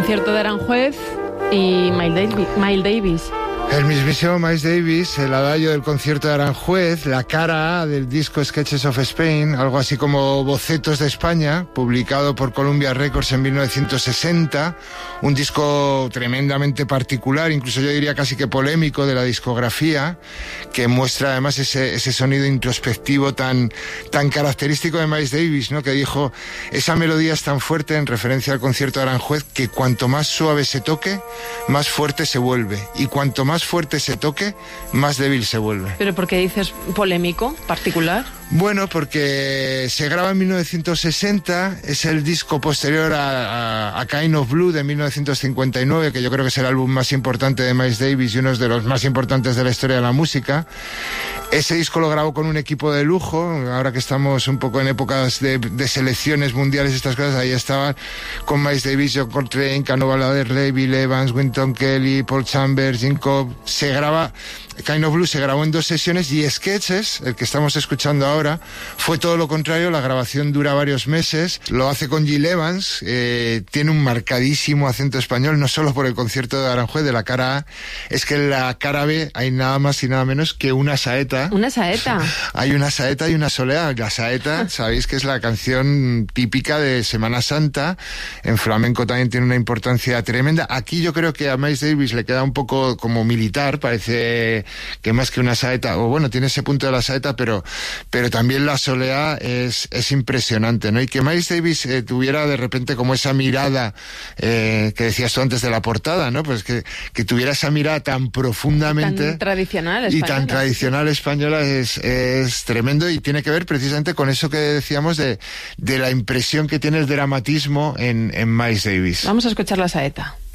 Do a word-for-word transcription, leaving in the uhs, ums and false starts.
concierto de Aranjuez y Miles Davis. Miles Davis. El mismísimo Miles Davis, el adagio del concierto de Aranjuez, la cara A del disco Sketches of Spain, algo así como Bocetos de España, publicado por Columbia Records en mil novecientos sesenta, un disco tremendamente particular, incluso yo diría casi que polémico de la discografía, que muestra además ese, ese sonido introspectivo tan, tan característico de Miles Davis, ¿no? Que dijo, esa melodía es tan fuerte, en referencia al concierto de Aranjuez, que cuanto más suave se toque, más fuerte se vuelve, y cuanto más fuerte se toque, más débil se vuelve. ¿Pero por qué dices polémico, particular? Bueno, porque se graba en mil novecientos sesenta, es el disco posterior a, a, a Kind of Blue de mil novecientos cincuenta y nueve, que yo creo que es el álbum más importante de Miles Davis y uno de los más importantes de la historia de la música. Ese disco lo grabó con un equipo de lujo, ahora que estamos un poco en épocas de, de selecciones mundiales y estas cosas, ahí estaban con Miles Davis, John Coltrane, Canovana Adderley, Bill Evans, Wynton Kelly, Paul Chambers, Jim Cobb. Se graba, Kind of Blue se grabó en dos sesiones, y Sketches, el que estamos escuchando ahora, fue todo lo contrario. La grabación dura varios meses, lo hace con Gil Evans, eh, tiene un marcadísimo acento español, no solo por el concierto de Aranjuez de la cara A, es que en la cara B hay nada más y nada menos que una saeta. Una saeta. Hay una saeta y una soleá. La saeta, sabéis que es la canción típica de Semana Santa, en flamenco también tiene una importancia tremenda. Aquí yo creo que a Miles Davis le queda un poco como militar, parece que más que una saeta, o bueno, tiene ese punto de la saeta, pero, pero también la soleá es, es impresionante, ¿no? Y que Miles Davis eh, tuviera de repente como esa mirada eh, que decías tú antes de la portada, ¿no? Pues que, que tuviera esa mirada tan profundamente... Tan tradicional española. Y tan tradicional española es, es tremendo, y tiene que ver precisamente con eso que decíamos de, de la impresión que tiene el dramatismo en, en Miles Davis. Vamos a escuchar la saeta.